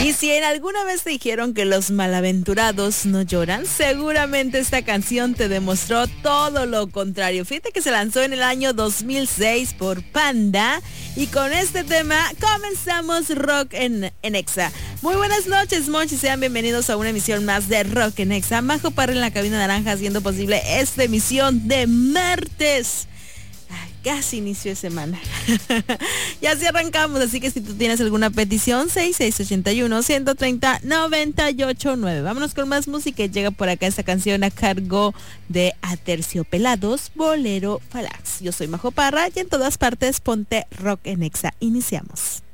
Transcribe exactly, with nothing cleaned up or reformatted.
Y si en alguna vez te dijeron que los malaventurados no lloran, seguramente esta canción te demostró todo lo contrario. Fíjate que se lanzó en el año dos mil seis por Panda y con este tema comenzamos Rock en, en Exa. Muy buenas noches, Monchi, sean bienvenidos a una emisión más de Rock en Exa. Majo Parra en la cabina naranja haciendo posible esta emisión de martes. Ay, casi inicio de semana. Ya así arrancamos, así que si tú tienes alguna petición, seis seis ocho uno, uno tres cero, nueve ocho nueve. Vámonos con más música y llega por acá esta canción a cargo de Aterciopelados, Bolero Falaz. Yo soy Majo Parra y en todas partes ponte Rock en Exa. Iniciamos.